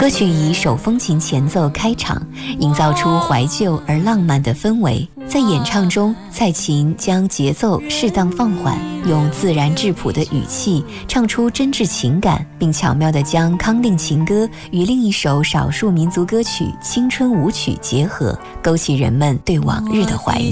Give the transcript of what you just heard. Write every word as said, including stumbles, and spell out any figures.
歌曲以手风琴前奏开场，营造出怀旧而浪漫的氛围。在演唱中，蔡琴将节奏适当放缓，用自然质朴的语气唱出真挚情感，并巧妙地将康定情歌与另一首少数民族歌曲《青春舞曲》结合，勾起人们对往日的怀念。